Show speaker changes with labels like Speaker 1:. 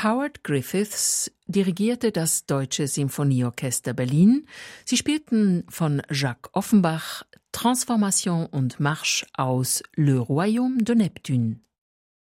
Speaker 1: Howard Griffiths dirigierte das Deutsche Symphonieorchester Berlin. Sie spielten von Jacques Offenbach Transformation und Marche aus Le Royaume de Neptune.